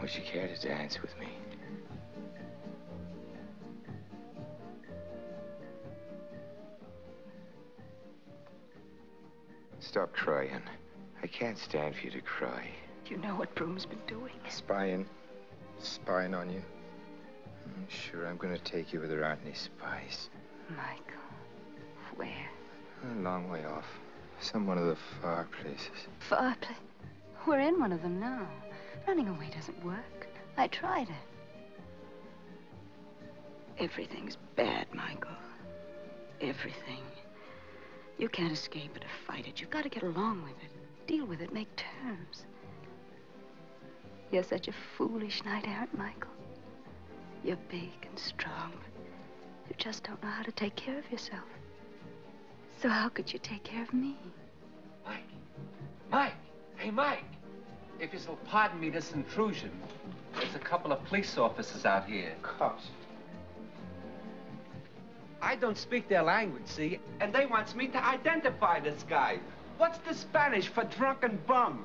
Would you care to dance with me? Stop crying. I can't stand for you to cry. You know what Broom's been doing? Spying on you. Sure, I'm going to take you where there aren't any spies. Michael, where? A long way off. Some one of the far places. Far place? We're in one of them now. Running away doesn't work. I tried it. Everything's bad, Michael. Everything. You can't escape it or fight it. You've got to get along with it. Deal with it. Make terms. You're such a foolish knight-errant, Michael. You're big and strong, but you just don't know how to take care of yourself. So how could you take care of me? Mike! Mike! Hey, Mike! If you'll pardon me this intrusion, there's a couple of police officers out here. Cops? I don't speak their language, see? And they wants me to identify this guy. What's the Spanish for drunken bum?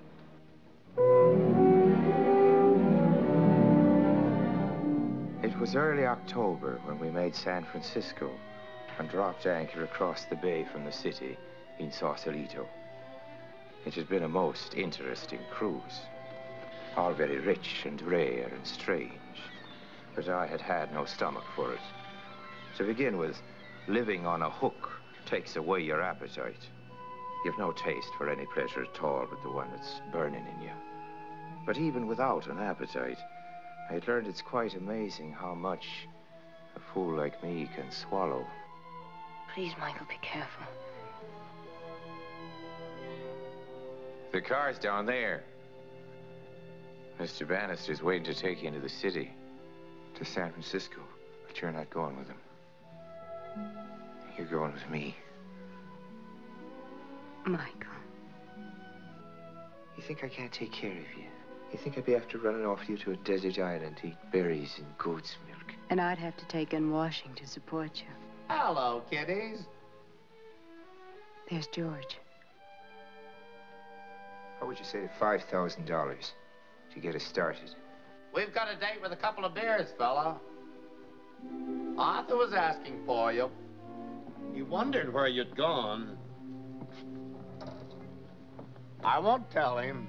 It was early October when we made San Francisco and dropped anchor across the bay from the city in Sausalito. It had been a most interesting cruise, all very rich and rare and strange, but I had had no stomach for it. To begin with, living on a hook takes away your appetite. You've no taste for any pleasure at all but the one that's burning in you. But even without an appetite, I had learned it's quite amazing how much a fool like me can swallow. Please, Michael, be careful. The car's down there. Mr. Bannister's waiting to take you into the city, to San Francisco, but you're not going with him. You're going with me. Michael. You think I can't take care of you? You think I'd be after running off you to a desert island to eat berries and goat's milk? And I'd have to take in washing to support you. Hello, kiddies. There's George. What would you say to $5,000 to get us started? We've got a date with a couple of beers, fella. Arthur was asking for you. He wondered where you'd gone. I won't tell him.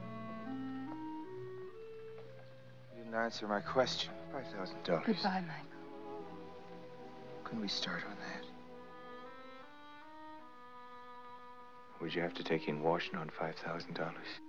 You didn't answer my question. $5,000. Goodbye, Michael. Couldn't we start on that? Would you have to take in washing on $5,000?